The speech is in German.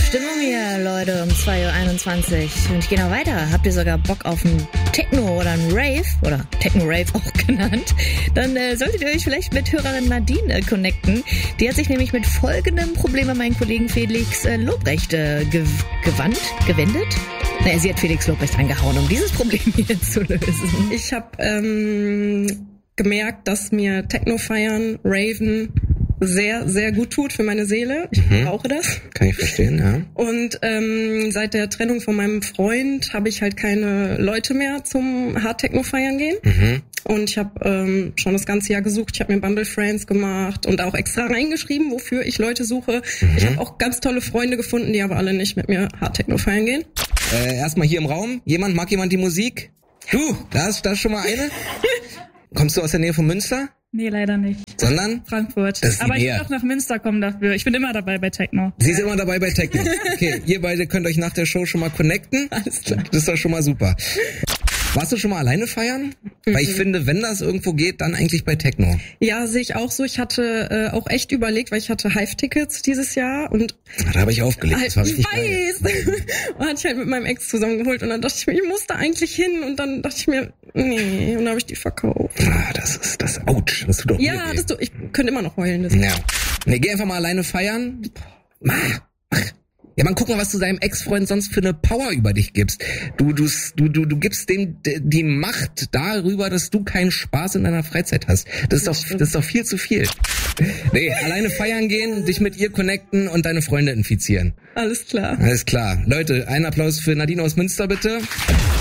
Stimmung hier, Leute, um 2:21 Uhr. Und ich gehe noch weiter. Habt ihr sogar Bock auf einen Techno oder einen Rave, oder Techno-Rave auch genannt, dann solltet ihr euch vielleicht mit Hörerin Nadine connecten. Die hat sich nämlich mit folgendem Problem an meinen Kollegen Felix Lobrecht gewendet. Naja, sie hat Felix Lobrecht angehauen, um dieses Problem hier zu lösen. Ich habe gemerkt, dass mir Techno feiern, Raven sehr, sehr gut tut für meine Seele. Ich brauche das. Kann ich verstehen, ja. Und seit der Trennung von meinem Freund habe ich halt keine Leute mehr zum Hard-Techno feiern gehen. Und ich habe schon das ganze Jahr gesucht. Ich habe mir Bumble Friends gemacht und auch extra reingeschrieben, wofür ich Leute suche. Ich habe auch ganz tolle Freunde gefunden, die aber alle nicht mit mir Hard-Techno feiern gehen. Erstmal hier im Raum. Mag jemand die Musik? Du, da ist schon mal eine. Kommst du aus der Nähe von Münster? Nee, leider nicht. Sondern? Frankfurt. Aber ich will auch nach Münster kommen dafür. Ich bin immer dabei bei Techno. Sie ist immer dabei bei Techno. Okay, ihr beide könnt euch nach der Show schon mal connecten. Alles klar. Das ist doch schon mal super. Warst du schon mal alleine feiern? Weil ich finde, wenn das irgendwo geht, dann eigentlich bei Techno. Ja, sehe ich auch so. Ich hatte auch echt überlegt, weil ich hatte Hive-Tickets dieses Jahr und da habe ich aufgelegt. Das war richtig geil. Und hatte ich halt mit meinem Ex zusammengeholt und dann dachte ich mir, ich muss da eigentlich hin und dann dachte ich mir, nee, und dann habe ich die verkauft. Das ist das. Autsch, das tut doch ja, ich könnte immer noch heulen. Ja. Nee, geh einfach mal alleine feiern. Ja, man, guck mal, was du deinem Ex-Freund sonst für eine Power über dich gibst. Du gibst dem die Macht darüber, dass du keinen Spaß in deiner Freizeit hast. Das ist doch viel zu viel. Nee, alleine feiern gehen, dich mit ihr connecten und deine Freunde infizieren. Alles klar. Alles klar. Leute, einen Applaus für Nadine aus Münster, bitte.